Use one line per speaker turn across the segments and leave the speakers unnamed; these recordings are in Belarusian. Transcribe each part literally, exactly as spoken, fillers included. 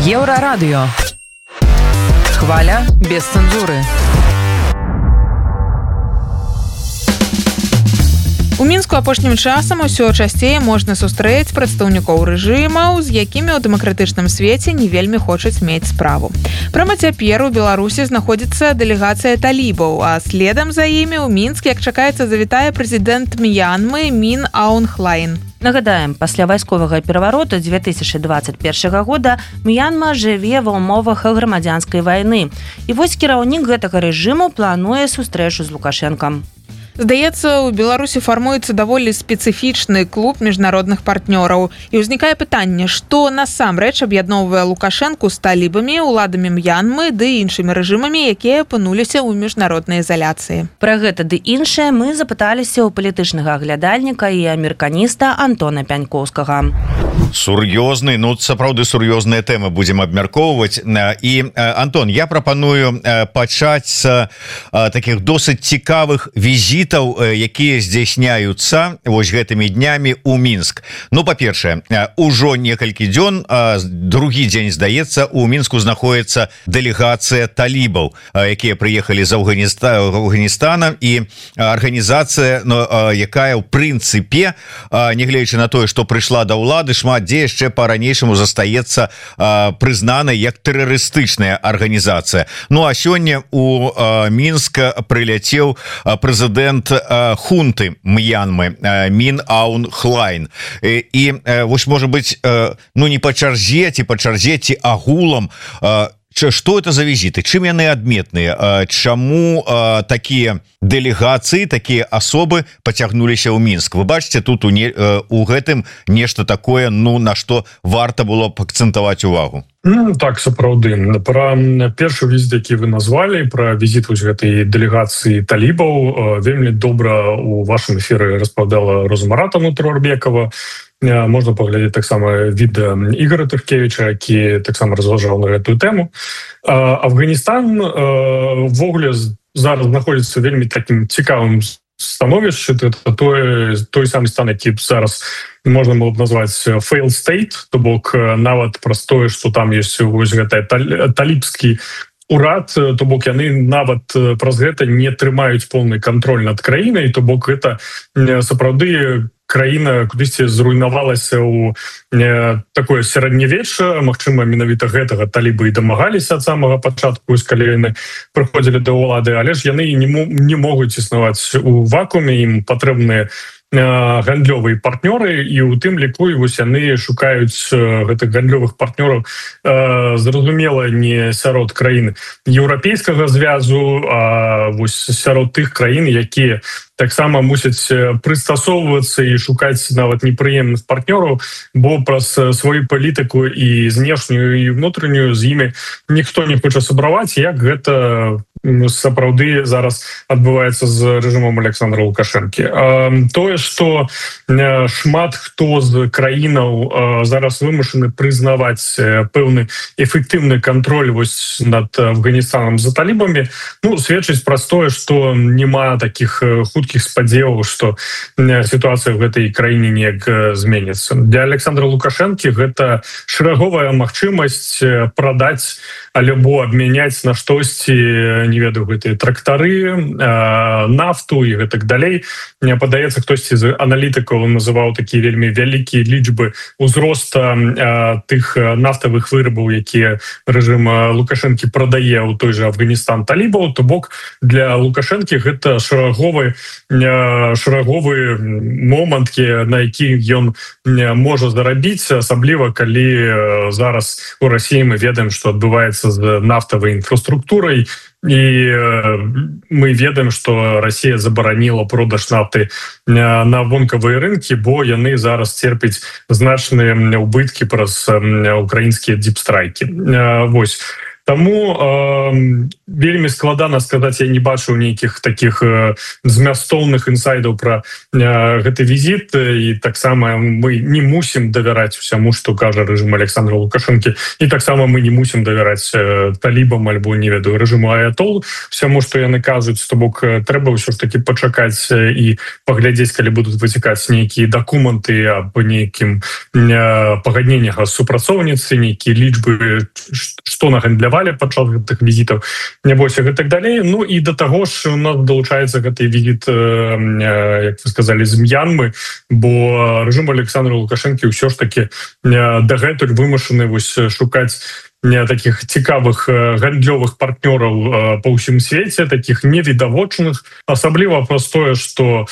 Еўрарадыё. Хваля без цэнзуры. У Мінску апошнім часам усё часцей можна сустрэць прадстаўнікоў рэжымаў, з якімі ў дэмакратычным свеце не вельмі хочуць мець справу. Прама цяпер у Беларусі знаходзіцца дэлегацыя талібаў, а следам за імі ў Мінск, як чакаецца, завітае прэзідэнт Мьянмы Мін Аун Хлайн.
Нагадаем, пасля вайсковага перавароту дзве тысячы дваццаць першага года Мьянма жыве ва ўмовах грамадзянскай вайны. І вось кіраўнік гэтага рэжыму плануе сустрэчу з Лукашэнкам.
Здаецца, у Беларусі фармуецца даволі спецыфічны клуб міжнародных партнёраў. І ўзнікае пытанне, што насамрэч аб'ядноўвае Лукашэнку з талібамі, уладамі Мьянмы ды іншымі рэжымамі, якія апынуліся ў міжнароднай ізаляцыі.
Пра гэта ды іншае мы запыталіся ў палітычнага аглядальніка і амерыканіста Антона Пянькоўскага.
Сур'ёзны, ну сапраўды сур'ёзныя тэмы будзем абмяркоўваць. І, Антон, я прапаную пачаць з такіх досыць цікавых візітаў, якія здзяйсняюцца вось гэтымі днямі ў Мінск. Ну, па-першае, ужо некалькі дзён, другі дзень, здаецца, у Мінску знаходіцца дэлегацыя талібаў, якія прыехалі з Афганістана, і арганізацыя, ну, якая ў прынцыпе, нягледзячы на тое, што прыйшла да ўлады, шмат дзе яшчэ па-ранейшаму застаецца прызнанай як тэрарыстычная арганізацыя. Ну, а сёння у Мінск прыляцеў прэзідэнт хунты Мьянмы Мін Аун Хлайн. І вось, можа быць, ну не па чарзе, ці па чарзе, ці агулам, што это за візіты, чым яны адметныя, чаму такія дэлегацыі, такія асобы пацягнуліся ў Мінск? Вы бачыце тут у, не, у гэтым нешта такое, ну на што варта было б акцэнтаваць увагу?
Ну, так, сапраўды. Пра першы візіт, які вы назвалі, пра візіт вось гэтай дэлегацыі талібаў, вельмі добра у вашым эфіры распавядала Роза Маратовна Турарбекова. Можна паглядзець таксама відэа Ігора Туркевіча, які таксама разважаў на гэтую тэму. Афганістан ввогуле зараз знаходзіцца вельмі такім цікавым становішчы. Это той, той самы стан, які зараз можна было б назваць fail state, то бок нават праз тое, што там ёсць вось гэты талібскі урад, то бок яны нават праз гэта не трымаюць поўны кантроль над краінай, то бок гэта сапраўды краіна кудысьці зруйнавалася ў такое сярэднявечча. Магчыма, менавіта гэтага талібы і дамагаліся ад самага пачатку, калі яны прыходзілі да ўлады, але ж яны не, не могуць існаваць у вакууме, ім патрэбныя гандлёвыя партнёры, і у тым ліку вось яны шукаюць гэтых гандлёвых партнёраў, зразумела, не сярод краін еўрапейскага звязу, а вось сярод тых краін, якія таксама мусяць прыстасоўвацца і шукаць нават непрыемных партнёраў, бо праз сваю палітыку і знешнюю і внутреннюю з імі ніхто не хоча сабраваць, як гэта сапраўды зараз адбываецца з рэжымам Александра Лукашэнкі. Тое, што шмат хто з краінаў зараз вымушаны прызнаваць пэўны эфектыўны кантроль вось над Афганістанам за талібамі, ну, сведчыць праз тое, што няма такіх хуткіх спадзеваў, што сітуацыя ў гэтай краіне неяк зменіцца. Для Александра Лукашэнкі гэта шэраговая магчымасць прадаць альбо абмяняць на штосьці, не ведаю, гэтыя трактары, нафту і гэтак далей. Мне падаецца, хтосьці з аналітыкаў называў такія вельмі вялікія лічбы ўзроста тых нафтавых вырабаў, якія рэжым Лукашэнкі прадае ў той же Афганістан талібаў. То бок для Лукашэнкі гэта шэраговы шэраговы момант, на які ён можа зарабіць, асабліва калі зараз у Расіі мы ведаем, што адбываецца з нафтавай інфраструктурай, і мы ведаем, што Расія забараніла продаж нафты на вонкавыя рынкі, бо яны зараз церпяць значныя ўбыткі праз украінскія діпстрайкі. Вось. Таму э, вельмі складана сказаць, я не бачыў нейкіх таких э, змястоўных інсайдаў пра э, гэты візіт, і таксама мы не мусім давяраць усяму, што кажа рэжым Александра Лукашэнкі, і таксама мы не мусім давяраць э, талібам альбо не ведаю рэжыму аятол всяму, што яны кажуць. То бок трэба ўсё ж таки пачакаць і паглядзець, калі будуць выцікаць нейкія дакументы аб нейкім э, пагадненнях супрацоўніцы, нейкія лічбы, што нагандлявалі падчас гэтых візітаў, нябось і так далей. Ну і да таго ж у нас далучаецца гэты візіт, э, як вы сказали, з М'янмы, бо рэжым Александра Лукашэнкі ўсё ж таки э, дагэтуль вымушаны вось шукаць таких цікавых гандлёвых партнёраў по ўсім свеце, таких невідавочных, асабліва праз тое, што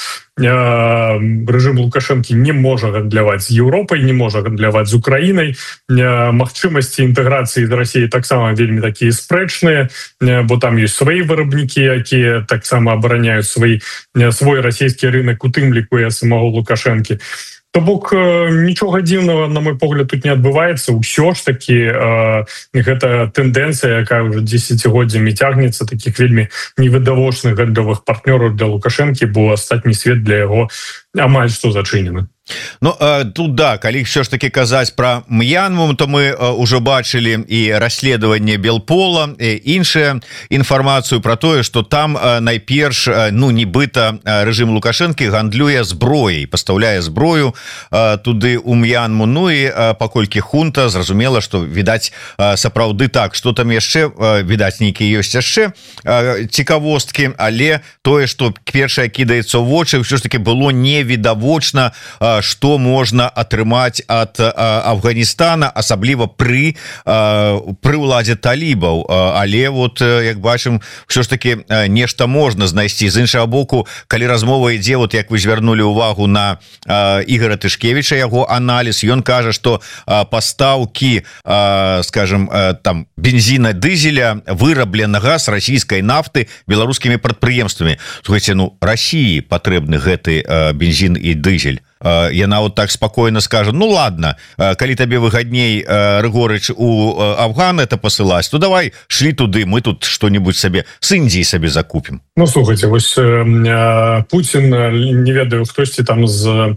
рэжым Лукашэнкі не можа гандляваць з Еўропай, не можа гандляваць з Украінай, магчымасці інтэграцыі з Расіяй таксама вельмі такія спрэчныя, бо там ёсць свае вырабнікі, якія таксама абараняюць свой, свой расійскі рынок, у тым ліку і самого Лукашэнкі. То бок нічога дзіўнага, на мой погляд, тут не адбываецца. Усё ж такі э, гэта тэндэнцыя, якая ўжо дзесяцігоддзямі цягнецца, такіх вельмі невідавочных гандлёвых партнёраў для Лукашэнкі, бо астатні свет для яго амаль што зачынены.
Ну тут да, калі все ж таки казаць про М'янму, то мы уже бачылі і расследаванне Белпола, іншая інфармацыю про тое, что там найперш, ну нібыта рэжым Лукашэнкі гандлюе зброяй, пастаўляе зброю туды у М'янму. Ну і паколькі хунта, зразумела, что відаць сапраўды так, что там яшчэ відаць нейкія ёсць яшчэ цікавосткі, але тое, что першае кідаецца ў вочы, все ж таки было невідавочна, што можна атрымаць ад Афганістана, асабліва пры пры ўладзе талібаў. Але вот як бачым, все ж таки нешта можна знайсці. З іншага боку, калі размова ідзе, вот як вы звярнулі ўвагу на Ігора Тышкевіча, яго аналіз, ён кажа, што пастаўкі, скажем, там бензіна, дызеля вырабленага з расійскай нафты беларускімі прадпрыемствамі. Слухайце, ну Расіі патрэбны гэты бензін і дызель. Яна вот так спокойно скажет: ну ладно, калі табе выгодней, Рыгорыч, у Афган это посылать, то давай шлі туды, мы тут что-нибудь себе с Индии себе закупим.
Ну слухайте, вось э, Путин, не ведаю, хтосьці там з,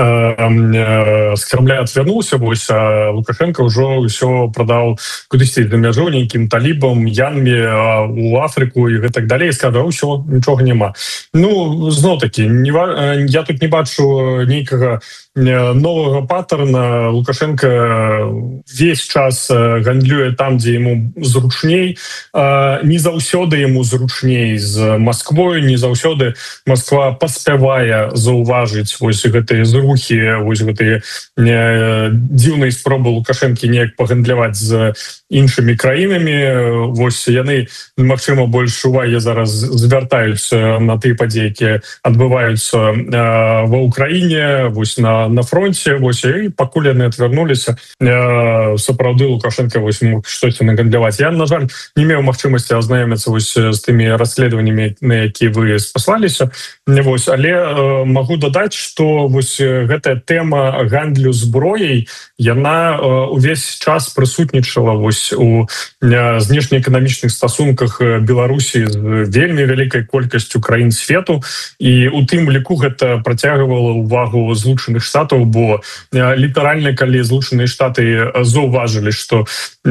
э, з Кремля отвернулся, вось, а Лукашенко ўжо ўсё продал кудысьці за мяжу нейкім талібам, Янме, у Африку и так далее, и сказал: ўсё, нічога няма. Ну, зноў таки, не, я тут не бачу нейкага нового паттерна. Лукашенко весь час гандлюе там, где ему зручней. Не заўсёды ему зручней з Москвой, не заўсёды Москва паспявае заўважыць вось гэтыя зрухі, вось гэтыя дзіўныя спробы Лукашэнкі неяк пагандляваць з іншымі краінамі. Вось яны, магчыма, больш увагі зараз звяртаюцца на тыя падзеі, якія адбываюцца ва Ўкраіне, вось на на фронте, вось, і пакуль яны отвернуліся, э, сапраўды Лукашенко вось мог штосьці нагандляваць. Я, на жаль, не меў магчымасці азнаёміцца вось з тымі расследаваннямі, на якія вы спаслаліся, вось, але э, магу дадаць, што вось гэтая тэма гандлю зброяй, яна э, увесь час прысутнічала вось у э, знешнеэканамічных стасунках Беларусі з вельмі вялікай колькасцю краін свету, і у тым ліку гэта працягвала ўвагу Злучаных Штатаў, бо э, літаральна, калі Злучаныя Штаты заўважылі, што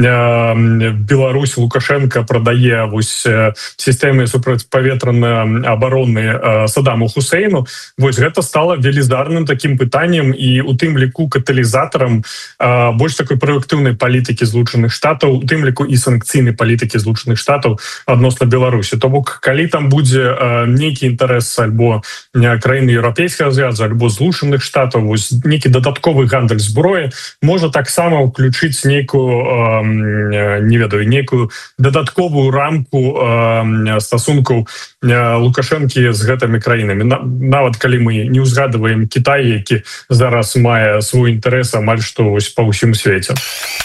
э, Беларусь, Лукашенко прадае вось э, сістэмы супрацьпаветранай абароны э, Саддаму Хусейну, вось гэта стала велізарным таким пытаннем і у тым ліку каталізатарам э, больш такой праактыўнай палітыкі Злучаных Штатаў, у тым ліку і санкцыйнай палітыкі Злучаных Штатаў адносна Беларусі. То бок, калі там будзе э, нейкі інтарэс альбо э, краіны Еўрапейскага звязу, альбо Злучаных Штатаў, вось нейкі дадатковы гандаль зброі можа таксама ўключыць нейкую э, не ведаю, нейкую дадатковую рамку э, стасункаў э, Лукашэнкі з гэтымі краінамі. На, нават калі мы не ўзгадваем Кітай, які зараз мае свой інтарэс амаль што вось па ўсім свеце.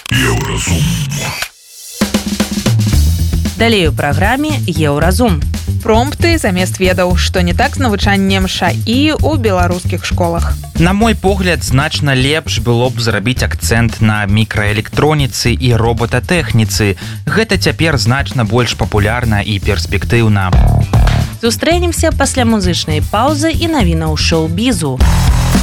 Далей у праграме Еўразум.
промпты замест ведаў, што не так з навучаннем ШАІ у беларускіх школах.
На мой погляд, значна лепш было б зрабіць акцэнт на мікраэлектроніцы і роботатэхніцы. Гэта цяпер значна больш папулярна і перспектыўна.
Сустрэнемся пасля музычнай паўзы і навінаў шоу-бізу.